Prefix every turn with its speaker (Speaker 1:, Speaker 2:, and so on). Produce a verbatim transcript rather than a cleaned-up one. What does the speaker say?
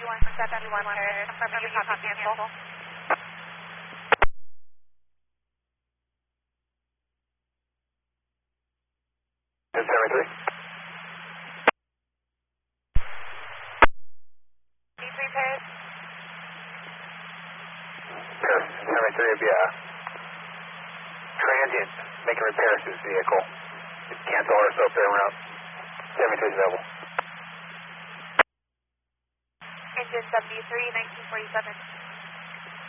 Speaker 1: one seventy-one, confirming you copy cancel.
Speaker 2: seventy-three.
Speaker 1: D three Paris.
Speaker 2: Paris, seventy-three would be a transient making repairs to this vehicle. Cancel or so fair route. seventy-three is available.
Speaker 1: Engine seventy-three, nineteen forty-seven.